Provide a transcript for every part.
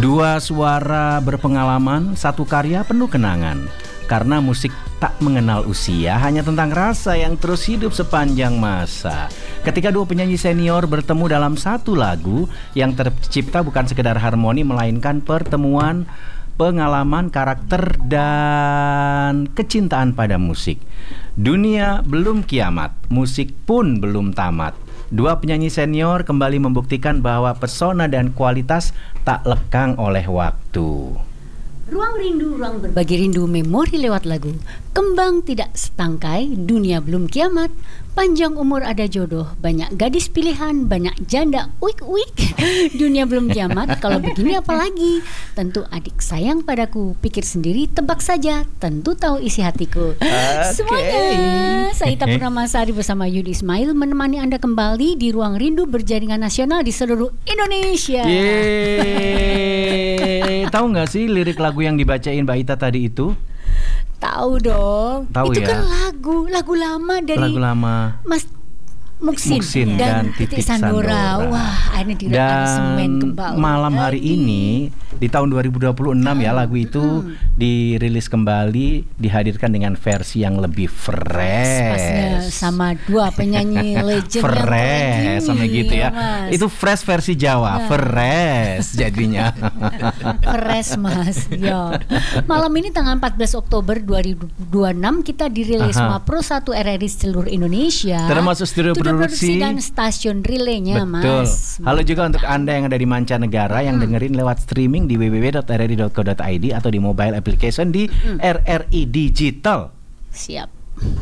Dua suara berpengalaman, satu karya penuh kenangan. Karena musik tak mengenal usia, hanya tentang rasa yang terus hidup sepanjang masa. Ketika dua penyanyi senior bertemu dalam satu lagu yang tercipta bukan sekedar harmoni, melainkan pertemuan pengalaman, karakter, dan kecintaan pada musik. Dunia belum kiamat, musik pun belum tamat. Dua penyanyi senior kembali membuktikan bahwa pesona dan kualitas tak lekang oleh waktu. Ruang rindu, ruang berbagi rindu, memori lewat lagu. Kembang tidak setangkai, dunia belum kiamat. Panjang umur ada jodoh, banyak gadis pilihan, banyak janda uik-uik. Dunia belum kiamat, kalau begini apalagi. Tentu adik sayang padaku, pikir sendiri, tebak saja. Tentu tahu isi hatiku. Semuanya, saya Ita Purnamasari bersama Yudi Ismail menemani Anda kembali di Ruang Rindu berjaringan nasional di seluruh Indonesia. Yeay. Tahu nggak sih lirik lagu yang dibacain Mbak Ita tadi itu? Tahu dong. Tahu itu ya? Kan lagu lama dari Lagu lama Mas Muksin dan Titik Sandora. Wah, ini diaransemen kembali. Malam hari ini di tahun 2026 ya, lagu itu dirilis kembali, dihadirkan dengan versi yang lebih fresh. Pasnya sama dua penyanyi legend fresh sama gitu ya. Mas. Itu fresh versi Jawa, fresh jadinya. Fresh Mas. Yo. Malam ini tanggal 14 Oktober 2026 kita dirilis sama Pro 1 RRI seluruh Indonesia. Termasuk studio produksi dan stasiun relaynya. Betul. Mas. Halo juga untuk Anda yang ada di mancanegara yang dengerin lewat streaming di www.rri.co.id atau di mobile application di RRI Digital. Siap.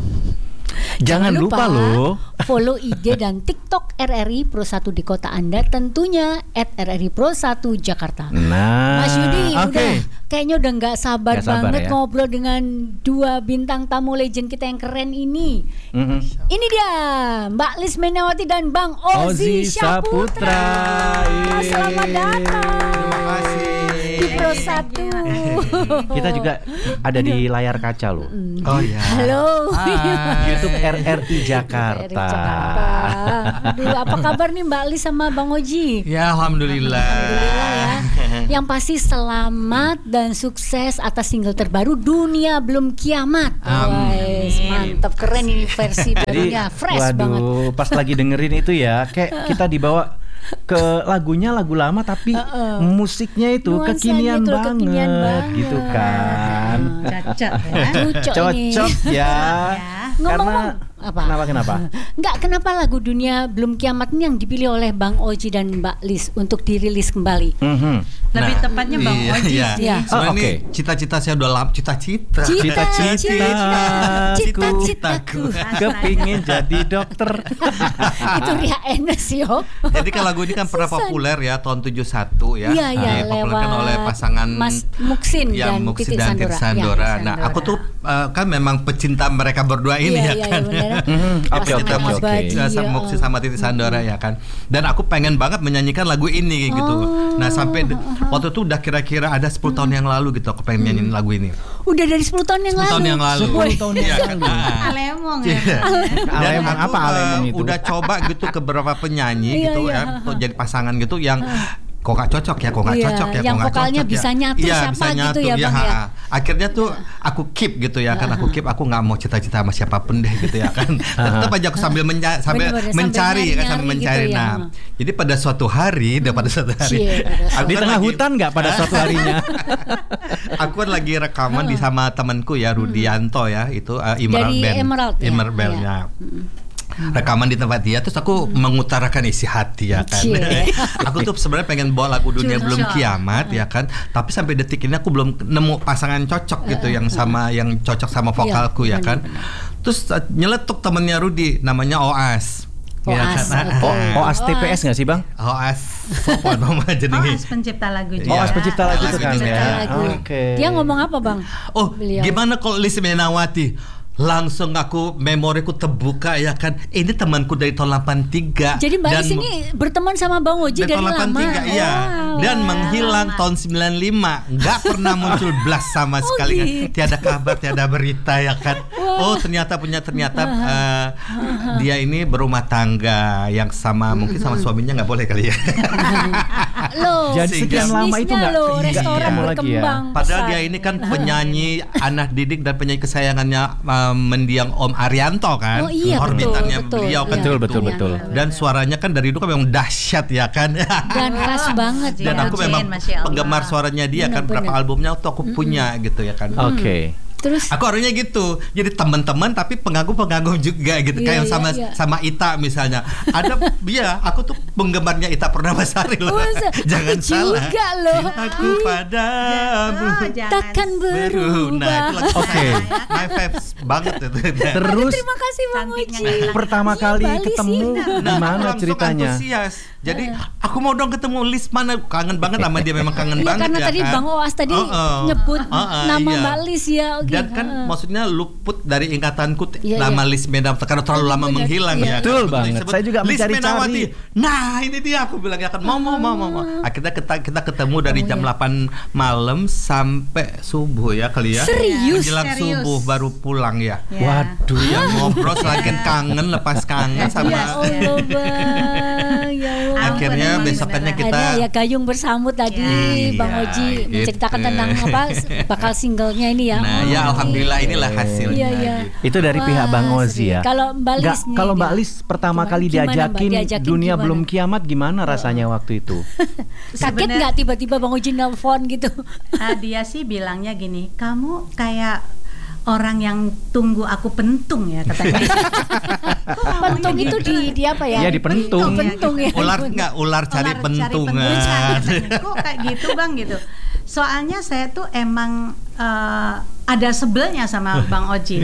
Jangan lupa loh follow IG dan TikTok RRI Pro 1 di kota Anda, tentunya @RRI Pro 1 Jakarta. Nah, Mas Yudi kayaknya udah nggak sabar banget ya? ngobrol dengan dua bintang tamu legend kita yang keren ini. Ini dia Mbak Lis Meniawati dan Bang Ozi Saputra. Selamat datang. Terima kasih Di Pro 1. Kita juga ada di layar kaca loh. Oh ya. Halo. YouTube RRI Jakarta. Aduh, apa kabar nih Mbak Lis sama Bang Oji? Ya, alhamdulillah. Alhamdulillah ya. Yang pasti selamat dan sukses atas single terbaru Dunia Belum Kiamat. Amin. Mantap, keren ini versi barunya, fresh banget. Pas lagi dengerin itu ya, kayak kita dibawa ke lagunya lagu lama tapi musiknya itu Nuansanya kekinian itu banget, kekinian banget. gitu kan. Cocok ya. Ngomong-ngomong apa? Kenapa? Kenapa lagu Dunia Belum Kiamat ini yang dipilih oleh Bang Oji dan Mbak Lis untuk dirilis kembali? Lebih tepatnya Bang Oji sih. Sebenarnya ini cita-cita saya udah lama, Cita-citaku kepingin jadi dokter. Itu Ria Enes yo. Jadi kan lagu ini kan pernah populer ya tahun 71 ya. Iya, dipopulerkan oleh pasangan Mas Muksin yang dan Muksin Titik dan Sandora. Titik Sandora. Nah, aku tuh kan memang pecinta mereka berdua ini ya kan. Oke. Muksin sama Titik Sandora ya kan. Dan aku pengen banget menyanyikan lagu ini gitu. Nah, sampai waktu itu udah kira-kira ada 10 tahun yang lalu gitu aku pengen nyanyiin lagu ini. Udah dari 10 tahun yang 10 tahun yang lalu. 10 tahun yang lalu. Alemong ya. Dan Alemong, aku apa alemong itu? udah coba gitu ke beberapa penyanyi gitu ya untuk jadi pasangan gitu yang kok gak cocok ya, yang vokalnya bisa nyatu siapa gitu ya Bang ya. Akhirnya tuh aku keep gitu ya kan, aku nggak mau cita-cita sama siapapun deh gitu ya kan. Tetap aja aku sambil mencari ya kan, sambil mencari. Gitu ya. Nah, jadi pada suatu hari di tengah hutan nggak pada suatu harinya. Aku kan lagi rekaman di sama temanku ya Rudianto ya, itu Emerald ya. Rekaman di tempat dia, terus aku mengutarakan isi hati ya kan. Aku tuh sebenarnya pengen bawa lagu Dunia Belum Kiamat ya kan, tapi sampai detik ini aku belum nemu pasangan cocok gitu yang cocok sama vokalku ya kan. Terus nyeletuk temennya Rudi namanya Oas. Oas TPS nggak sih Bang? Oas Oas pencipta lagu juga. Oas pencipta lagu itu kan ya. Dia ngomong apa Bang? Gimana kalau Lis Meniawati? Langsung memoriku terbuka ya kan. Ini temanku dari tahun 83. Jadi Mbak Lis ini berteman sama Bang Oji dari tahun 83, lama. iya. dan menghilang tahun 95, nggak pernah muncul blas sama sekali kan. Tiada kabar, tiada berita ya kan. Oh ternyata dia ini berumah tangga yang sama, mungkin sama suaminya nggak boleh kali ya. Loh, jadi sekian lama itu nggak restoran berkembang. Padahal dia ini kan penyanyi anak didik dan penyanyi kesayangannya mendiang Om Arianto kan. Oh iya, orbitannya betul, beliau kan. Betul. Dan suaranya kan dari dulu kan memang dahsyat ya kan. Dan khas banget. Dan aku memang penggemar suaranya dia kan, berapa albumnya tuh aku punya gitu ya kan. Oke. Terus aku orangnya gitu, jadi teman-teman tapi pengagum juga gitu, kayak sama Ita misalnya. Ada aku tuh penggemarnya Ita Purnamasari loh. Jangan salah. Juga loh. Aku padamu takkan berubah. Nah, itu lagu Oke. My faves banget itu. Terus terima kasih Bang Oji. Pertama kali ketemu gimana ceritanya? Antusias. Jadi aku mau dong ketemu Lis, mana kangen banget sama dia, memang kangen banget karena ya tadi kan? Bang Oas tadi nyebut nama Mbak Lis ya. Dan kan maksudnya luput dari ingatanku nama Lis Menawati karena terlalu lama menghilang ya. Betul banget. Saya juga mencari-cari. Nah ini dia, aku bilang ya kan mau. Akhirnya kita ketemu dari jam 8 malam sampai subuh ya kali ya. Serius? Menjelang subuh baru pulang ya. Waduh. Ya ngobrol selain kangen, lepas kangen sama. Ya Allah Bang. Ya Allah. Akhirnya besokannya kita ya gayung bersambut tadi Bang Oji menceritakan tentang bakal singlenya ini ya. Nah ya alhamdulillah inilah hasilnya. Itu dari pihak Bang Ozi ya. Kalau Mbak Lis pertama kali diajakin Dunia Belum Kiamat gimana rasanya waktu itu? Kaget nggak tiba-tiba Bang Oji nelfon gitu? Dia sih bilangnya gini, kamu kayak orang yang tunggu aku pentung ya katanya. Pentung itu di apa ya? Iya, di pentung. Ya. Ular cari pentungan. Kok kayak gitu Bang gitu. Soalnya saya tuh ada sebelnya sama Bang Oji.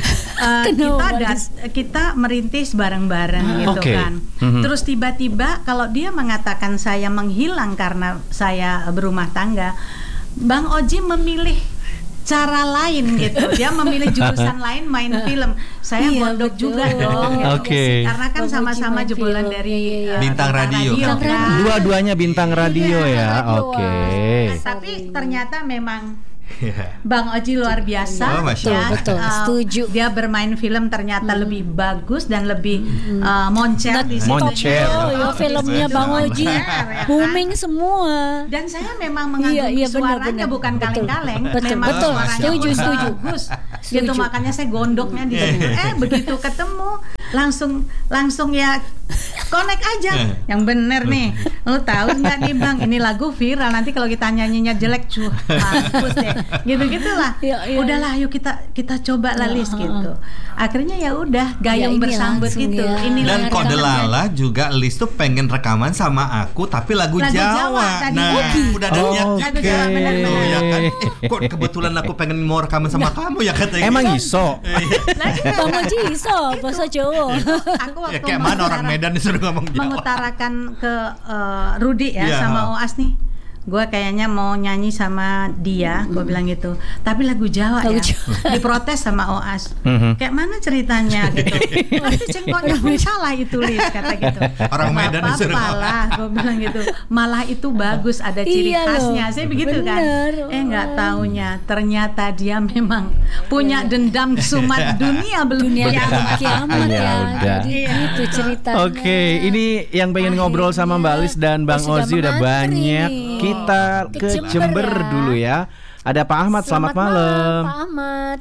Kita merintis bareng-bareng gitu kan. Terus tiba-tiba kalau dia mengatakan saya menghilang karena saya berumah tangga, Bang Oji memilih cara lain gitu. Dia memilih jurusan lain, main film. Saya gondok juga dong gitu. Karena kan sama-sama jebolan dari bintang radio. Dua-duanya bintang radio ya. Oke. Tapi ternyata memang Bang Oji luar biasa. Betul. Setuju. Dia bermain film ternyata lebih bagus dan lebih moncer di situ. Filmnya Bang Oji booming semua. Dan saya memang mengagumi suaranya, bukan kaleng-kaleng. Betul. Setuju. Bagus. Gitu makanya saya gondoknya di situ. Begitu ketemu langsung ya connect aja. Yang bener nih. Lu tahu nggak nih Bang, ini lagu viral, nanti kalau kita nyanyinya jelek mampus deh. Gitu-gitulah. Udahlah yuk kita coba lah Lis gitu. Akhirnya ya udah gayung bersambut gitu. Dan kode lala juga Lis tuh pengen rekaman sama aku tapi lagu Jawa. Nah, udah ada niat juga ya kan. Kok kebetulan aku pengen mau rekaman sama kamu ya katanya. Emang iso. Bang Oji iso bahasa Jawa. Aku waktu kayak mana orang Medan disuruh ngomong Jawa. Mengutarakan ke Rudi sama Oas nih. Gue kayaknya mau nyanyi sama dia, gue bilang gitu. Tapi lagu Jawa ya. Diprotes sama Oas. Kayak mana ceritanya gitu. Nanti cengkoknya pun salah itu Lis, kata gitu. Orang Medan disuruh. Malah gue bilang gitu. Malah itu bagus, ada ciri khasnya. Saya begitu kan. Nggak taunya ternyata dia memang punya dendam kesumat dunia belum kiamat ya. Jadi itu ceritanya. Oke, ini yang pengen ngobrol sama Mbak Lis dan Bang Ozi udah banyak. Kita ke Jember dulu ya. Ada Pak Ahmad, selamat malam. Pak Ahmad.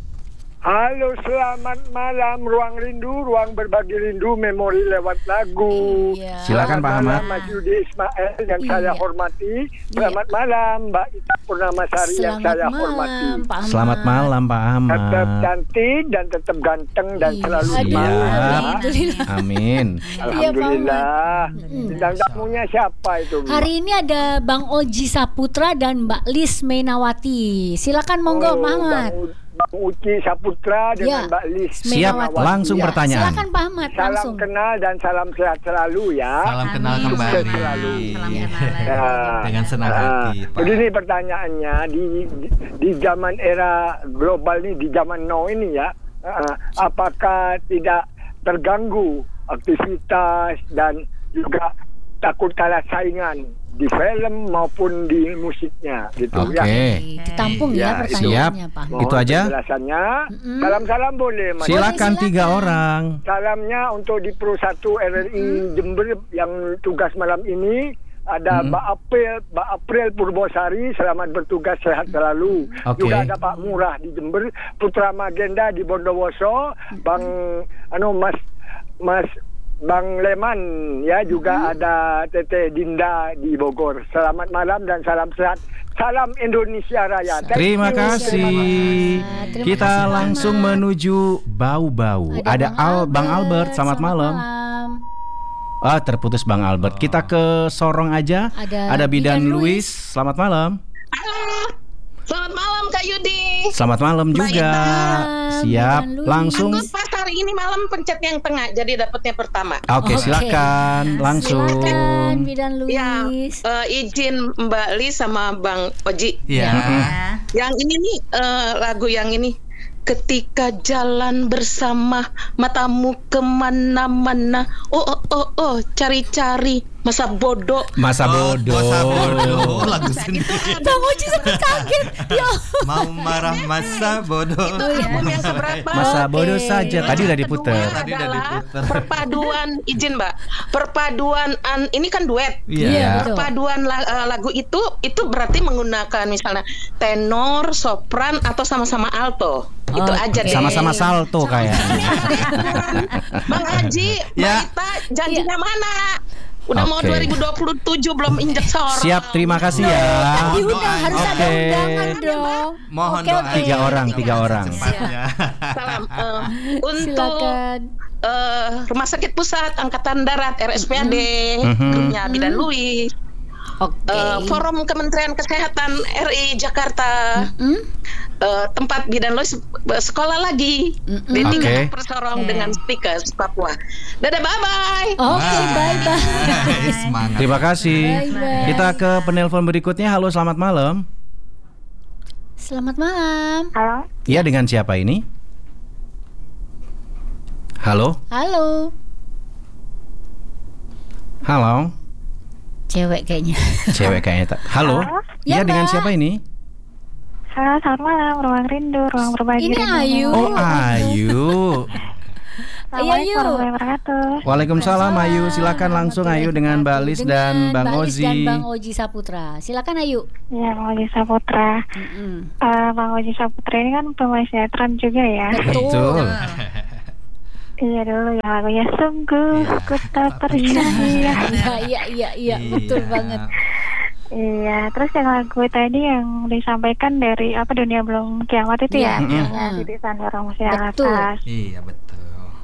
Halo, selamat malam. Ruang Rindu, ruang berbagi rindu, memori lewat lagu. Silakan Pak Ahmad. Mas Yudi Ismail yang saya hormati. Selamat malam Mbak Ita Purnamasari yang saya hormati. Selamat malam Pak Ahmad. Tetap cantik dan tetap ganteng dan selalu semangat. Amin. Alhamdulillah. Bintang tamunya siapa itu? Hari ini ada Bang Oji Saputra dan Mbak Lis Menawati. Silakan monggo Pak Ahmad. Bang Uci Saputra dengan Mbak Lis. Siap, langsung pertanyaan. Silakan Pak Ahmad. Salam kenal dan salam sehat selalu ya. Salam kenal kembali. Dengan senang hati. Begini pertanyaannya, di zaman era global ini, di zaman now ini ya, apakah tidak terganggu aktivitas dan juga takut kalah saingan di film maupun di musiknya gitu ya. Ditampung ya pertanyaannya Pak. Itu aja. Penjelasannya. Salam-salam boleh Mas. Silakan 3 orang. Salamnya untuk di Pro 1 RRI Jember yang tugas malam ini. Ada Mbak April Purbosari, selamat bertugas, sehat selalu. Juga ada Pak Murah di Jember, Putra Magenda di Bondowoso, Mas Bang Leman ya, juga ada Tete Dinda di Bogor. Selamat malam dan salam sehat. Salam Indonesia Raya. Terima kasih. Kita langsung menuju Bau-Bau. Ada Bang Albert, selamat malam. Terputus Bang Albert. Kita ke Sorong aja. Ada Bidan Luis. Selamat malam. Halo. Selamat malam Kak Yudi. Selamat malam juga. Siap. Langsung. Aku pas hari ini malam pencet yang tengah, jadi dapatnya pertama. Oke, silakan. Langsung. Silakan Bidan Luis. Ya, izin Mbak Lis sama Bang Oji. Iya. Yang ini nih lagu yang ini. Ketika jalan bersama, matamu kemana-mana. Oh, cari-cari masa bodoh. Masa bodoh. Lagu sendiri. Bang Oji sempat kaget. Mau marah masa bodoh. Itu album yang keberapa? Masa bodoh saja. Tadi udah diputer. Perpaduan, izin Mbak. Perpaduan ini kan duet. Iya. Perpaduan lagu itu berarti menggunakan misalnya tenor, sopran atau sama-sama alto. Itu aja deh. Sama-sama salto kayaknya. Bang Haji, Mbak Ita, janjinya mana? Udah mau 2027 belum injek sorong. Siap, terima kasih ya. Diundang, harus ada undangan dong. Mohon doa. 3 orang. Salam untuk Rumah Sakit Pusat Angkatan Darat RSPAD, grupnya Bidan Luis. Forum Kementerian Kesehatan RI Jakarta, tempat Bidan Luis sekolah lagi di tingkat Persorong dengan Speakers Papua. Dadah, bye-bye. Bye-bye. Semangat. Terima kasih. Bye-bye. Kita ke penelpon berikutnya. Halo, selamat malam. Selamat malam. Halo. Iya, dengan siapa ini? Halo. Halo. Cewek kayaknya. Halo. Iya, dengan siapa ini? Halo, selamat malam. Ruang Rindu, Ruang Berbagi. Ini Ayu. Oh, Ayu. Assalamualaikum warahmatullahi wabarakatuh. Waalaikumsalam Ayu. Silakan langsung Ayu dengan Mbak Lis dan Bang Ozi. Dan Bang Oji Saputra. Silakan Ayu. Iya, Bang Oji Saputra. Bang Oji Saputra ini kan pemain sinetron juga ya. Betul. Iya dulu ya lagunya sungguh ku tak percaya. Iya, betul banget. Iya, terus yang lagu tadi yang disampaikan dari Dunia Belum Kiamat itu ya, Siti Sandoro Musi Alatas. Iya, betul.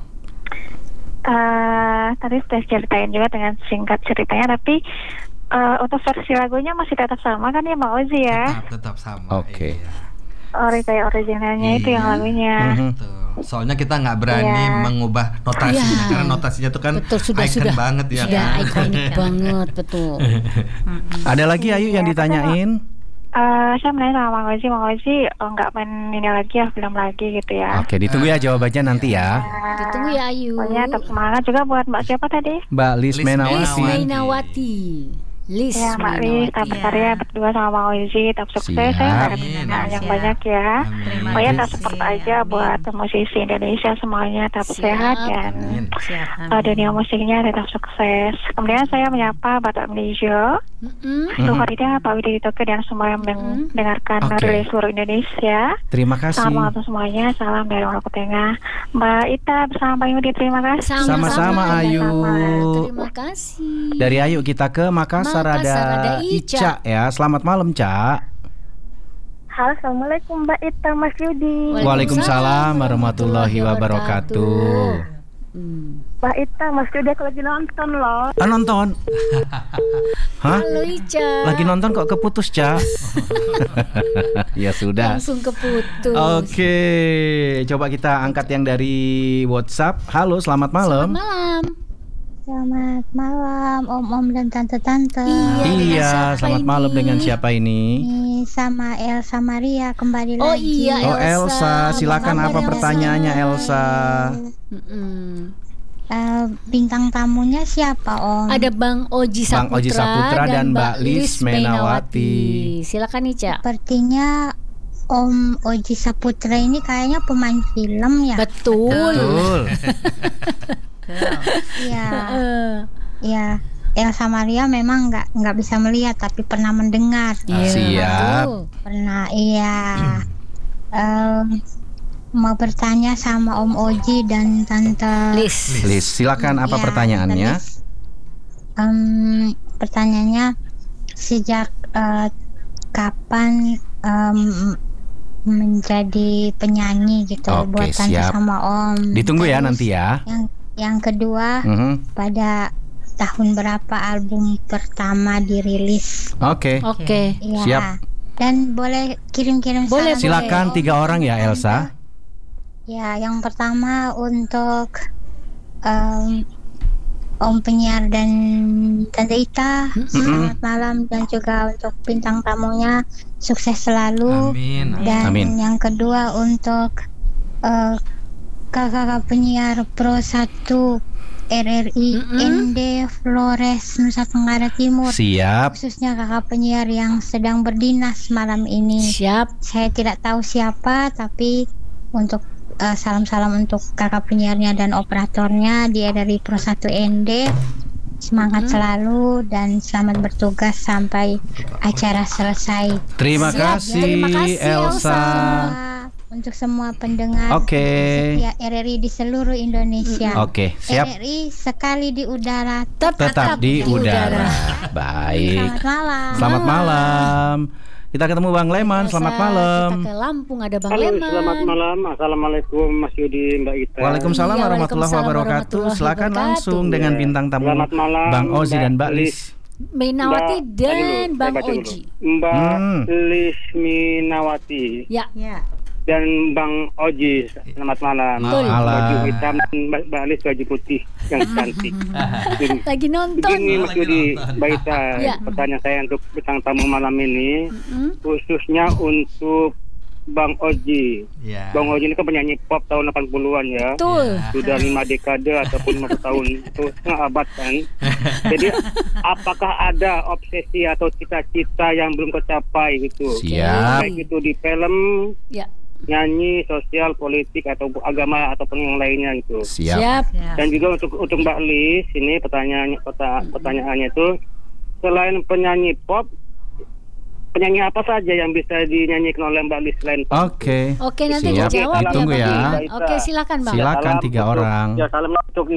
Tadi sudah ceritain juga dengan singkat ceritanya, tapi untuk versi lagunya masih tetap sama kan ya Mbak Ozi ya? Tetap sama. Oke. Kayak originalnya itu yang lagunya. Betul. Soalnya kita nggak berani mengubah notasinya karena notasinya itu kan icon banget ya. Sudah ikonik banget, betul. Ada lagi Ayu yang ditanyain? Saya menanya sama Mang Ozi nggak main ini lagi ya, film lagi gitu ya. Oke, ditunggu ya jawabannya nanti ya. Ditunggu ya Ayu. Pokoknya tetap semangat juga buat Mbak siapa tadi? Mbak Lis Mainawati. Ya Mbak Lis, tetap berkarya berdua sama Mang Ozi, tetap sukses ya, yang banyak ya. Pokoknya tetap support aja buat musisi Indonesia semuanya, tetap sehat dan dunia musiknya tetap sukses. Kemudian saya menyapa Bapak Melijo, Luharida, Pak Widi Tokyo dan semua yang mendengarkan dari seluruh Indonesia. Terima kasih. Salam untuk semuanya, salam dari Maluku Tengah. Mbak Ita bersama Pak Yudi, terima kasih. Sama-sama Ayu. Terima kasih. Dari Ayu kita ke Makassar ada Ica ya. Selamat malam, Ca. Halo, assalamualaikum Mbak Ita, Mas Yudi. Waalaikumsalam warahmatullahi wabarakatuh. Mbak Ita, Mas Yudi aku lagi nonton loh. Nonton? Hah? Halo Ica. Lagi nonton kok keputus, Ca? Ya sudah. Langsung keputus. Oke, coba kita angkat yang dari WhatsApp. Halo, selamat malam. Selamat malam. Selamat malam om-om dan tante-tante. Iya, selamat malam dengan siapa ini? Sama Elsa Maria kembali lagi. Oh iya, Elsa, silakan apa pertanyaannya Elsa? bintang tamunya siapa Om? Ada Bang Oji Saputra dan Mbak Lis Menawati. Silakan Ica. Sepertinya Om Oji Saputra ini kayaknya pemain film ya. Betul. Iya. Iya. Elsa Maria memang nggak bisa melihat tapi pernah mendengar. Siap. Pernah, iya. Mau bertanya sama Om Oji dan Tante Lis, silakan apa pertanyaannya? Pertanyaannya sejak kapan menjadi penyanyi gitu buat Tante sama Om. Ditunggu ya nanti ya. Yang kedua, pada tahun berapa album pertama dirilis? Oke. Ya. Siap. Dan boleh kirim-kirim salam. Silakan 3 orang ya Elsa. Ya, yang pertama untuk Om penyiar dan Tante Ita, selamat malam, dan juga untuk bintang tamunya sukses selalu. Dan yang kedua untuk kakak penyiar Pro 1 RRI ND Flores Nusa Tenggara Timur. Siap. Khususnya kakak penyiar yang sedang berdinas malam ini. Siap. Saya tidak tahu siapa, tapi untuk salam-salam untuk kakak penyiarnya dan operatornya dia dari Pro 1 ND. Semangat selalu dan selamat bertugas sampai acara selesai. Terima kasih Elsa. Untuk semua pendengar setia RRI di seluruh Indonesia. Siap. RRI sekali di udara tetap di udara. Baik. Selamat malam. Kita ketemu Bang Leman. Selamat malam. Kita ke Lampung, ada Bang Leman. Selamat malam. Assalamualaikum Mas Yudi, Mbak Ita. Waalaikumsalam warahmatullahi wabarakatuh. Silakan langsung dengan bintang tamu Bang Ozi dan Mbak Lis Menawati dan Bang Oji. Mbak Lis Menawati. Ya. Dan Bang Oji, selamat malam. Baju hitam, Mbak Lis baju putih yang cantik. Lagi nonton. Begini Mas Yudi, Mbak Ita, pertanyaan saya untuk bintang tamu malam ini, khususnya untuk Bang Oji. Bang Oji ini kan penyanyi pop tahun 80-an ya. Betul. Sudah 5 dekade ataupun 50 tahun, itu setengah abad kan. Jadi apakah ada obsesi atau cita-cita yang belum tercapai gitu? Siap. Baik itu di film, nyanyi, sosial, politik atau agama ataupun yang lainnya gitu. Siap. Dan juga untuk Mbak Lis ini pertanyaannya itu, selain penyanyi pop, penyanyi apa saja yang bisa dinyanyikan oleh Mbak Lis selain pop? Oke, nanti dijawab ditunggu ya. Oke, silakan Bang. Silakan 3 orang. Salam untuk